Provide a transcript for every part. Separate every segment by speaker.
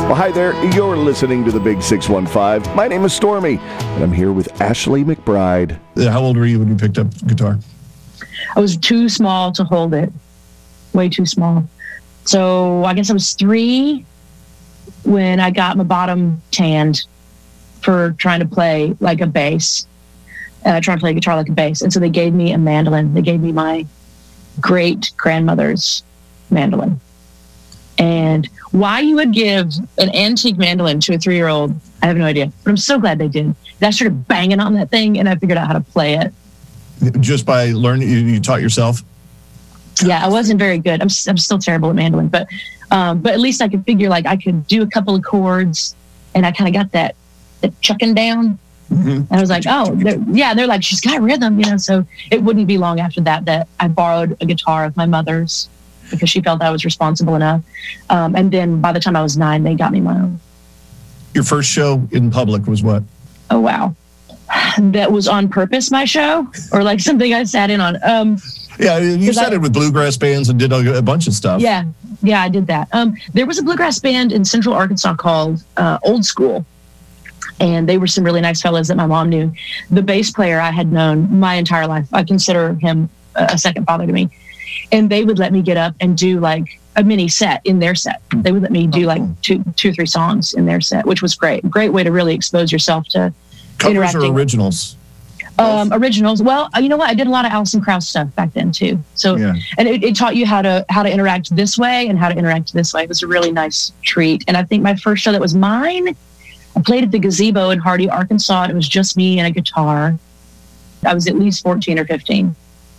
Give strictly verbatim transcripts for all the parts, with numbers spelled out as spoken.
Speaker 1: Well, hi there. You're listening to the Big six one five. My name is Stormy, and I'm here with Ashley McBride.
Speaker 2: How old were you when you picked up guitar?
Speaker 3: I was too small to hold it. Way too small. So I guess I was three when I got my bottom tanned for trying to play like a bass. Uh, trying to play guitar like a bass. And so they gave me a mandolin. They gave me my great-grandmother's mandolin. And why you would give an antique mandolin to a three-year-old, I have no idea. But I'm so glad they did. And I started banging on that thing, and I figured out how to play it.
Speaker 2: Just by learning, you, you taught yourself?
Speaker 3: Yeah, I wasn't very good. I'm I'm still terrible at mandolin, but um, but at least I could figure like I could do a couple of chords, and I kind of got that that chucking down. Mm-hmm. And I was like, oh, they're, yeah, they're like, she's got rhythm, you know. So it wouldn't be long after that that I borrowed a guitar of my mother's because she felt I was responsible enough. Um, and then by the time I was nine, they got me my own.
Speaker 2: Your first show in public was what?
Speaker 3: Oh wow, that was on purpose. My show, or like something I sat in on. Um,
Speaker 2: Yeah, you sat in with bluegrass bands and did a, a bunch of stuff.
Speaker 3: Yeah, yeah, I did that. Um, there was a bluegrass band in Central Arkansas called uh, Old School, and they were some really nice fellows that my mom knew. The bass player I had known my entire life. I consider him a second father to me. And they would let me get up and do like a mini set in their set. They would let me do like two, two or three songs in their set, which was great. Great way to really expose yourself to
Speaker 2: covers
Speaker 3: interacting.
Speaker 2: Or originals?
Speaker 3: Um, originals. Well, you know what? I did a lot of Alison Krauss stuff back then too. So, yeah. and it, it taught you how to how to interact this way and how to interact this way. It was a really nice treat. And I think my first show that was mine, I played at the Gazebo in Hardy, Arkansas. And it was just me and a guitar. I was at least fourteen or fifteen.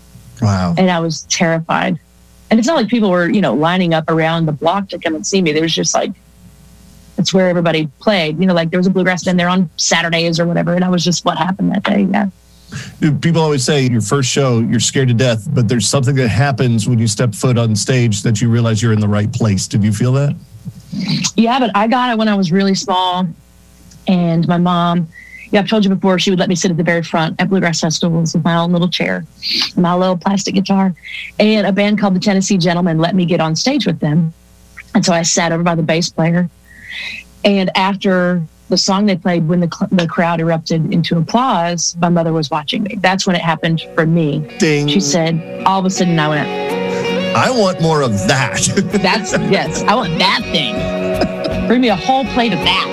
Speaker 2: Wow.
Speaker 3: And I was terrified. And it's not like people were, you know, lining up around the block to come and see me. There was just like, that's where everybody played. You know, like there was a bluegrass band there on Saturdays or whatever. And I was just what happened that day. Yeah.
Speaker 2: People always say your first show, you're scared to death, but there's something that happens when you step foot on stage that you realize you're in the right place. Did you feel that?
Speaker 3: Yeah, but I got it when I was really small. And my mom, yeah, I've told you before, she would let me sit at the very front at bluegrass festivals with my own little chair, my little plastic guitar. And a band called the Tennessee Gentlemen let me get on stage with them. And so I sat over by the bass player. And after the song they played, when the cl- the crowd erupted into applause, my mother was watching me. That's when it happened for me.
Speaker 2: Ding.
Speaker 3: She said, all of a sudden I went,
Speaker 2: I want more of that.
Speaker 3: That's, yes, I want that thing. Bring me a whole plate of that.